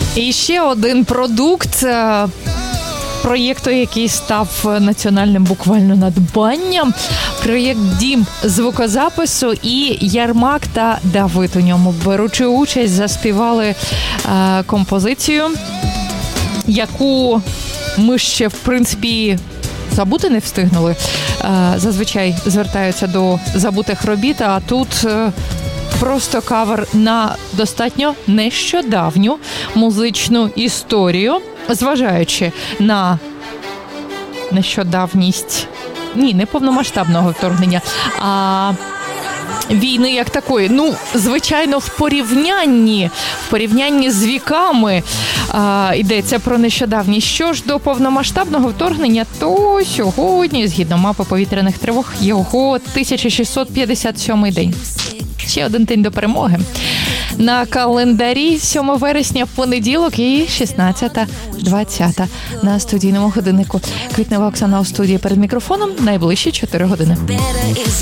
І ще один продукт проєкту, який став національним буквально надбанням. Проєкт «Дім звукозапису», і Ярмак та Давид у ньому, беручи участь, заспівали композицію, яку ми ще, в принципі, забути не встигнули. Зазвичай звертаються до забутих робіт, а тут просто кавер на достатньо нещодавню музичну історію, зважаючи на нещодавність, не повномасштабного вторгнення, а війни як такої. Ну, звичайно, в порівнянні з віками йдеться про нещодавність. Що ж до повномасштабного вторгнення, то сьогодні, згідно мапи повітряних тривог, його 1657-й день. Ще один день до перемоги. На календарі 7 вересня в понеділок і 16:20 на студійному годиннику. Квітнева Оксана у студії перед мікрофоном. Найближчі 4 години.